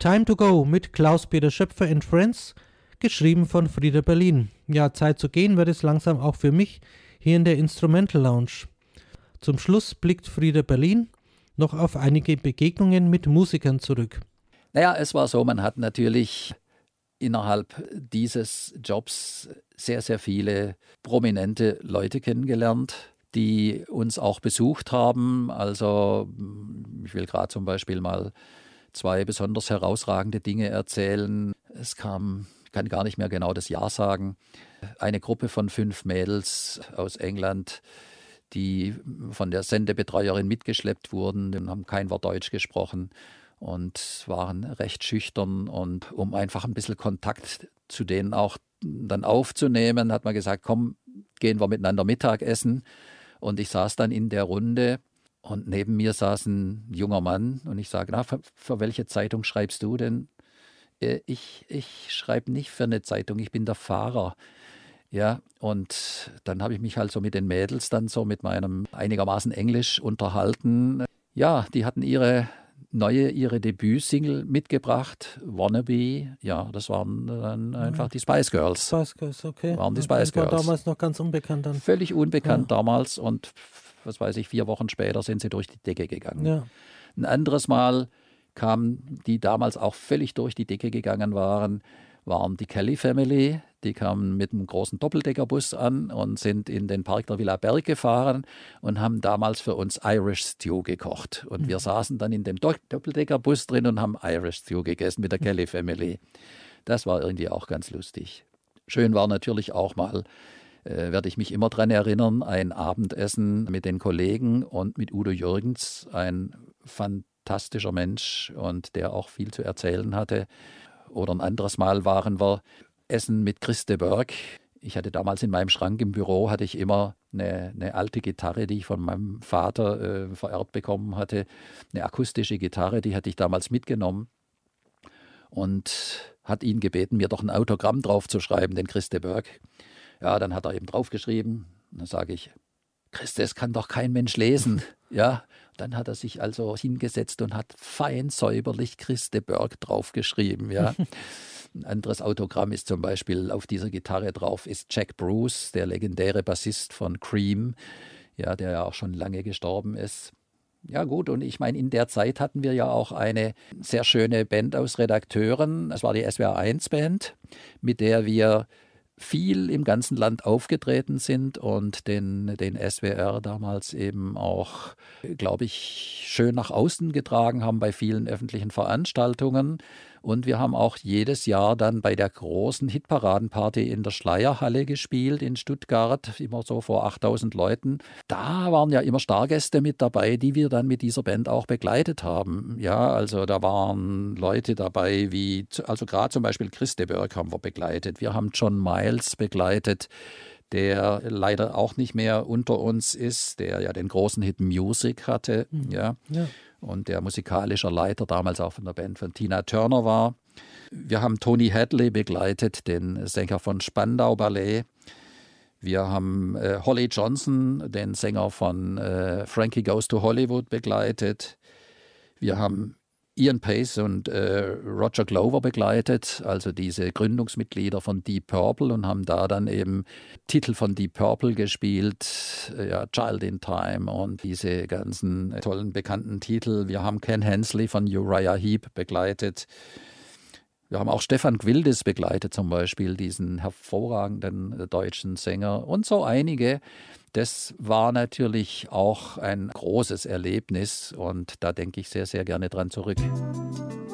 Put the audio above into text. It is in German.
Time to Go mit Klaus-Peter Schöpfer and Friends, geschrieben von Frieder Berlin. Ja, Zeit zu gehen wird es langsam auch für mich hier in der Instrumental Lounge. Zum Schluss blickt Frieder Berlin noch auf einige Begegnungen mit Musikern zurück. Naja, es war so, man hat natürlich innerhalb dieses Jobs sehr, sehr viele prominente Leute kennengelernt, die uns auch besucht haben. Also ich will gerade zum Beispiel mal 2 besonders herausragende Dinge erzählen. Es kam, ich kann gar nicht mehr genau das Jahr sagen, eine Gruppe von 5 Mädels aus England, die von der Sendebetreuerin mitgeschleppt wurden und haben kein Wort Deutsch gesprochen und waren recht schüchtern. Und um einfach ein bisschen Kontakt zu denen auch dann aufzunehmen, hat man gesagt, komm, gehen wir miteinander Mittagessen. Und ich saß dann in der Runde und neben mir saß ein junger Mann und ich sage, na, für welche Zeitung schreibst du denn? Ich schreibe nicht für eine Zeitung, ich bin der Fahrer. Ja, und dann habe ich mich halt so mit den Mädels dann so mit meinem einigermaßen Englisch unterhalten. Ja, die hatten ihre Debütsingle mitgebracht, Wannabe. Ja, das waren dann einfach die Spice Girls. Spice Girls, okay. Waren die Spice Girls. War damals noch ganz unbekannt dann. Völlig unbekannt damals und was weiß ich, 4 Wochen später sind sie durch die Decke gegangen. Ja. Ein anderes Mal kamen, die damals auch völlig durch die Decke gegangen waren die Kelly Family. Die kamen mit einem großen Doppeldeckerbus an und sind in den Park der Villa Berg gefahren und haben damals für uns Irish Stew gekocht. Und wir saßen dann in dem Doppeldeckerbus drin und haben Irish Stew gegessen mit der Kelly Family. Das war irgendwie auch ganz lustig. Schön war natürlich auch mal, werde ich mich immer dran erinnern, ein Abendessen mit den Kollegen und mit Udo Jürgens, ein fantastischer Mensch und der auch viel zu erzählen hatte. Oder ein anderes Mal waren wir essen mit Chris de Burgh. Ich hatte damals in meinem Schrank im Büro hatte ich immer eine alte Gitarre, die ich von meinem Vater vererbt bekommen hatte. Eine akustische Gitarre, die hatte ich damals mitgenommen und hat ihn gebeten, mir doch ein Autogramm drauf zu schreiben, den Chris de Burgh. Ja, dann hat er eben draufgeschrieben. Dann sage ich, Chris, das kann doch kein Mensch lesen. Ja, dann hat er sich also hingesetzt und hat fein säuberlich Chris de Burgh draufgeschrieben. Ja. Ein anderes Autogramm ist zum Beispiel auf dieser Gitarre drauf, ist Jack Bruce, der legendäre Bassist von Cream, ja, der ja auch schon lange gestorben ist. Ja gut, und ich meine, in der Zeit hatten wir ja auch eine sehr schöne Band aus Redakteuren. Es war die SWR1-Band, mit der wir viel im ganzen Land aufgetreten sind und den SWR damals eben auch, glaube ich, schön nach außen getragen haben bei vielen öffentlichen Veranstaltungen. Und wir haben auch jedes Jahr dann bei der großen Hitparadenparty in der Schleierhalle gespielt in Stuttgart, immer so vor 8000 Leuten. Da waren ja immer Stargäste mit dabei, die wir dann mit dieser Band auch begleitet haben. Ja, also da waren Leute dabei wie, also gerade zum Beispiel Chris de Burgh haben wir begleitet. Wir haben John Miles begleitet, der leider auch nicht mehr unter uns ist, der ja den großen Hit Music hatte, ja. Und der musikalischer Leiter damals auch von der Band von Tina Turner war. Wir haben Tony Hadley begleitet, den Sänger von Spandau Ballet. Wir haben Holly Johnson, den Sänger von Frankie Goes to Hollywood, begleitet. Wir haben Ian Pace und Roger Glover begleitet, also diese Gründungsmitglieder von Deep Purple, und haben da dann eben Titel von Deep Purple gespielt, ja, Child in Time und diese ganzen tollen bekannten Titel. Wir haben Ken Hensley von Uriah Heep begleitet. Wir haben auch Stefan Gwildes begleitet zum Beispiel, diesen hervorragenden deutschen Sänger und so einige. Das war natürlich auch ein großes Erlebnis und da denke ich sehr, sehr gerne dran zurück.